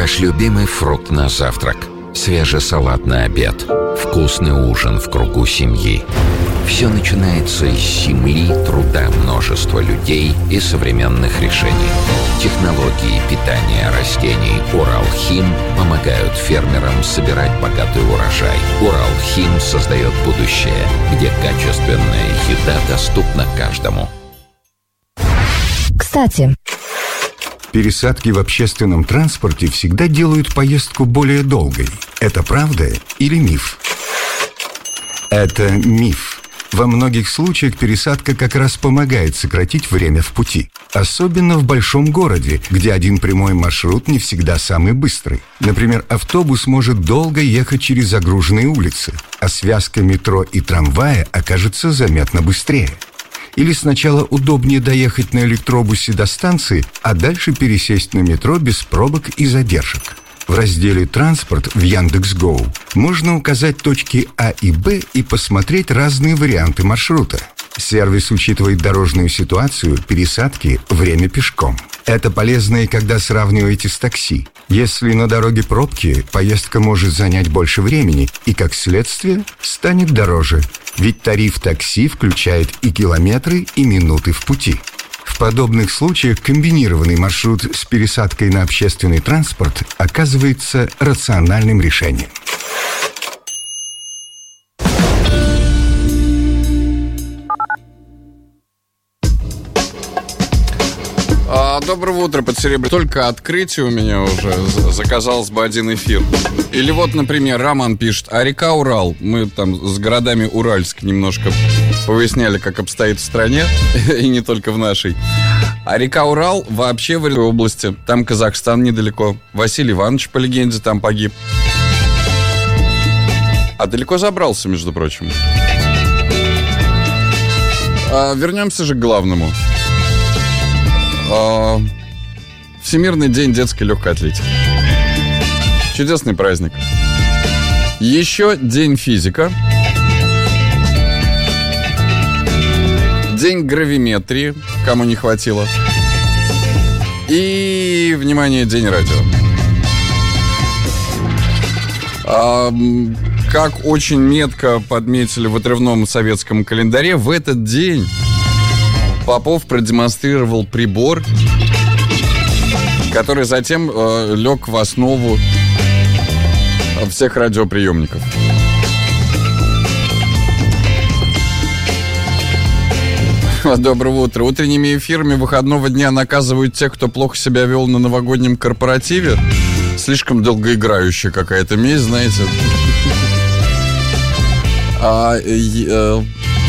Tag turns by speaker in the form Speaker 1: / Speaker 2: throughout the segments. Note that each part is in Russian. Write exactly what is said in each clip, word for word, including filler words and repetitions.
Speaker 1: Ваш любимый фрукт на завтрак, свежий салат на обед, вкусный ужин в кругу семьи. Все начинается из земли, труда множества людей и современных решений. Технологии питания растений «Уралхим» помогают фермерам собирать богатый урожай. «Уралхим» создает будущее, где качественная еда доступна каждому.
Speaker 2: Кстати,
Speaker 3: пересадки в общественном транспорте всегда делают поездку более долгой. Это правда или миф? Это миф. Во многих случаях пересадка как раз помогает сократить время в пути. Особенно в большом городе, где один прямой маршрут не всегда самый быстрый. Например, автобус может долго ехать через загруженные улицы, а связка метро и трамвая окажется заметно быстрее. Или сначала удобнее доехать на электробусе до станции, а дальше пересесть на метро без пробок и задержек. В разделе «Транспорт» в Яндекс.Гоу можно указать точки А и Б и посмотреть разные варианты маршрута. Сервис учитывает дорожную ситуацию, пересадки, время пешком. Это полезно и когда сравниваете с такси. Если на дороге пробки, поездка может занять больше времени и, как следствие, станет дороже. Ведь тариф такси включает и километры, и минуты в пути. В подобных случаях комбинированный маршрут с пересадкой на общественный транспорт оказывается рациональным решением.
Speaker 4: А, доброго утра, подсеребряный. Только открытие у меня уже. Заказалось бы один эфир. Или вот, например, Роман пишет: а река Урал. Мы там с городами Уральск немножко повыясняли, как обстоит в стране, и не только в нашей. А река Урал вообще в Оренбургской области. Там Казахстан недалеко. Василий Иванович, по легенде, там погиб. А далеко забрался, между прочим. А, вернемся же к главному. А, Всемирный день детской легкой атлетики. Чудесный праздник. Еще день физика. День гравиметрии, кому не хватило. И, внимание, день радио. А, как очень метко подметили в отрывном советском календаре, в этот день Попов продемонстрировал прибор, который затем э, лег в основу всех радиоприемников. Доброго утра. Утренними эфирами выходного дня наказывают тех, кто плохо себя вел на новогоднем корпоративе. Слишком долгоиграющая какая-то месть, знаете. А, э,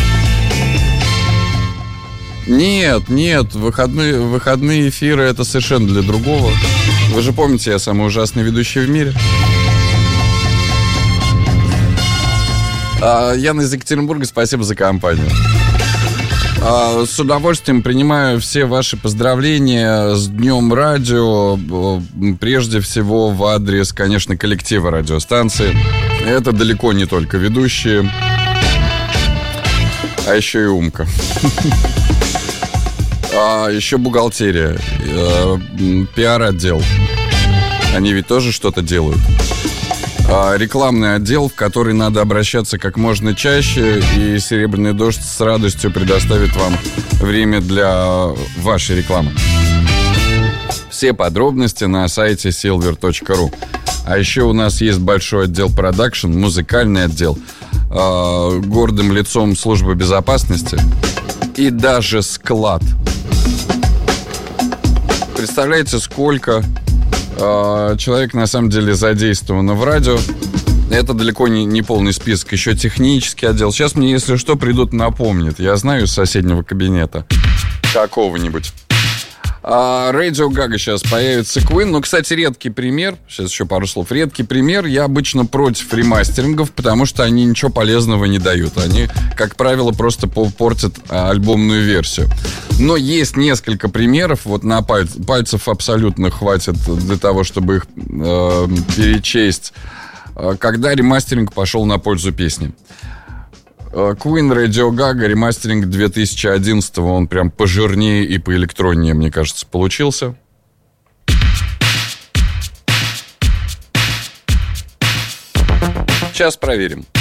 Speaker 4: нет, нет, выходные, выходные эфиры — это совершенно для другого. Вы же помните, я самый ужасный ведущий в мире. А, Яна из Екатеринбурга, спасибо за компанию. С удовольствием принимаю все ваши поздравления с Днем радио. Прежде всего в адрес, конечно, коллектива радиостанции. Это далеко не только ведущие, а еще и Умка. А еще бухгалтерия, пиар-отдел. Они ведь тоже что-то делают. Рекламный отдел, в который надо обращаться как можно чаще, и «Серебряный дождь» с радостью предоставит вам время для вашей рекламы. Все подробности на сайте silver точка ру. А еще у нас есть большой отдел продакшн, музыкальный отдел, гордым лицом службы безопасности и даже склад. Представляете, сколько человек на самом деле задействовано в радио. Это далеко не, не полный список. Еще технический отдел. Сейчас мне, если что, придут, напомнят. Я знаю из соседнего кабинета какого-нибудь. А, Radio Gaga сейчас появится Queen. Ну, кстати, редкий пример. Сейчас еще пару слов. Редкий пример. Я обычно против ремастерингов, потому что они ничего полезного не дают. Они, как правило, просто портят а, альбомную версию. Но есть несколько примеров. Вот на пальц, пальцев абсолютно хватит для того, чтобы их э, перечесть. Когда ремастеринг пошел на пользу песни. Queen, Radio Gaga, ремастеринг две тысячи одиннадцатого. Он прям пожирнее и поэлектроннее, мне кажется, получился. Сейчас проверим.